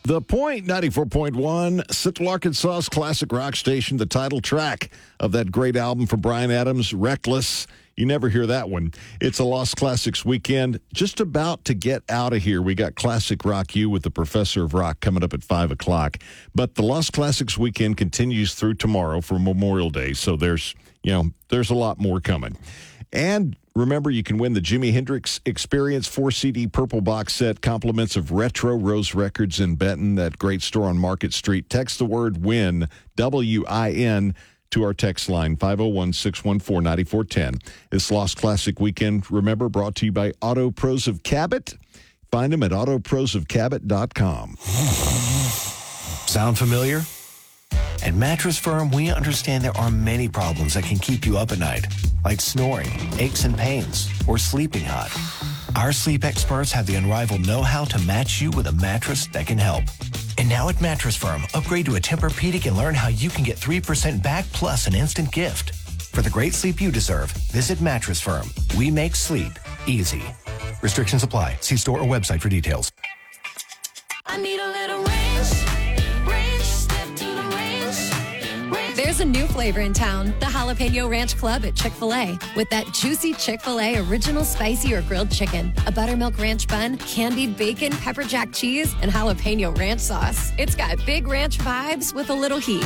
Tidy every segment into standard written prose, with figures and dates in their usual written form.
The Point 94.1, Central Arkansas's classic rock station, the title track of that great album from Bryan Adams, Reckless. You never hear that one. It's a Lost Classics weekend. Just about to get out of here. We got Classic Rock U with the Professor of Rock coming up at 5 o'clock. But the Lost Classics weekend continues through tomorrow for Memorial Day. So there's a lot more coming. And remember, you can win the Jimi Hendrix Experience 4-CD Purple Box Set, compliments of Retro Rose Records in Benton, that great store on Market Street. Text the word WIN, W-I-N, to our text line, 501-614-9410. This Lost Classic Weekend, remember, brought to you by Auto Pros of Cabot. Find them at autoprosofcabot.com. Sound familiar? At Mattress Firm, we understand there are many problems that can keep you up at night, like snoring, aches and pains, or sleeping hot. Our sleep experts have the unrivaled know-how to match you with a mattress that can help. And now at Mattress Firm, upgrade to a Tempur-Pedic and learn how you can get 3% back plus an instant gift. For the great sleep you deserve, visit Mattress Firm. We make sleep easy. Restrictions apply. See store or website for details. I need a little range, step to the range. There's a new flavor in town, the Jalapeno Ranch Club at Chick-fil-A. With that juicy Chick-fil-A original spicy or grilled chicken, a buttermilk ranch bun, candied bacon, pepper jack cheese, and jalapeno ranch sauce. It's got big ranch vibes with a little heat.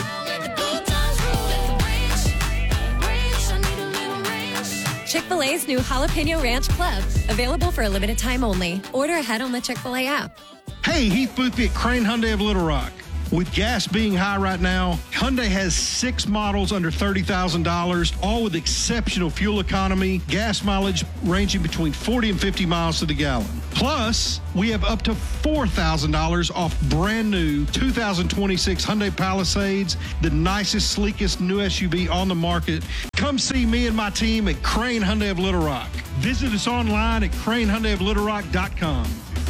Chick-fil-A's new Jalapeno Ranch Club, available for a limited time only. Order ahead on the Chick-fil-A app. Hey, Heath Boothby at Crane Hyundai of Little Rock. With gas being high right now, Hyundai has 6 models under $30,000, all with exceptional fuel economy, gas mileage ranging between 40 and 50 miles to the gallon. Plus, we have up to $4,000 off brand new 2026 Hyundai Palisades, the nicest, sleekest new SUV on the market. Come see me and my team at Crane Hyundai of Little Rock. Visit us online at cranehyundaioflittlerock.com.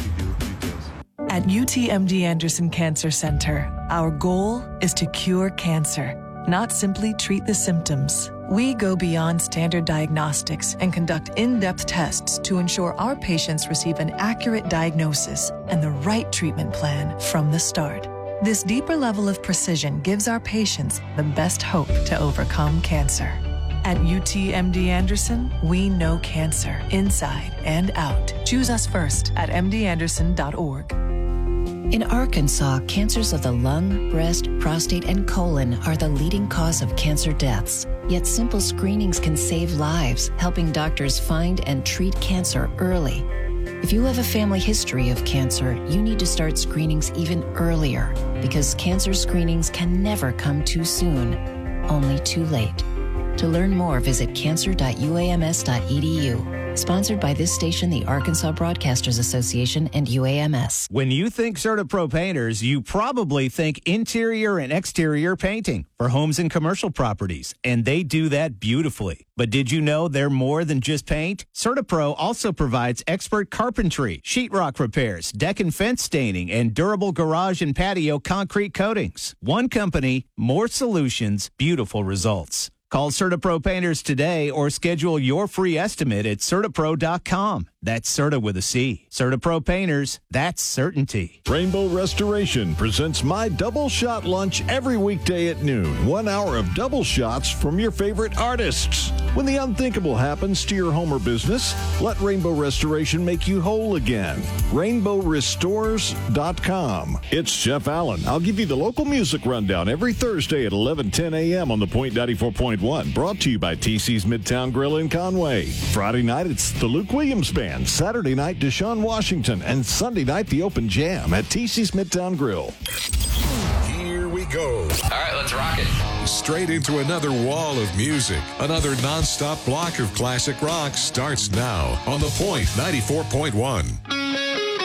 At UTMD Anderson Cancer Center, our goal is to cure cancer, not simply treat the symptoms. We go beyond standard diagnostics and conduct in-depth tests to ensure our patients receive an accurate diagnosis and the right treatment plan from the start. This deeper level of precision gives our patients the best hope to overcome cancer. At UTMD Anderson, we know cancer inside and out. Choose us first at mdanderson.org. In Arkansas, cancers of the lung, breast, prostate, and colon are the leading cause of cancer deaths. Yet simple screenings can save lives, helping doctors find and treat cancer early. If you have a family history of cancer, you need to start screenings even earlier, because cancer screenings can never come too soon, only too late. To learn more, visit cancer.uams.edu. Sponsored by this station, the Arkansas Broadcasters Association, and UAMS. When you think CertaPro Painters, you probably think interior and exterior painting for homes and commercial properties, and they do that beautifully. But did you know they're more than just paint? CertaPro also provides expert carpentry, sheetrock repairs, deck and fence staining, and durable garage and patio concrete coatings. One company, more solutions, beautiful results. Call CertaPro Painters today or schedule your free estimate at CertaPro.com. That's Certa with a C. CertaPro Painters, that's certainty. Rainbow Restoration presents My Double Shot Lunch every weekday at noon. 1 hour of double shots from your favorite artists. When the unthinkable happens to your home or business, let Rainbow Restoration make you whole again. RainbowRestores.com. It's Jeff Allen. I'll give you the local music rundown every Thursday at 11:10 a.m. on the Point 94.1. Brought to you by TC's Midtown Grill in Conway. Friday night, it's the Luke Williams Band. Saturday night, Deshaun Washington. And Sunday night, the Open Jam at TC's Midtown Grill. Here we go. All right, let's rock it. Straight into another wall of music. Another nonstop block of classic rock starts now on The Point 94.1.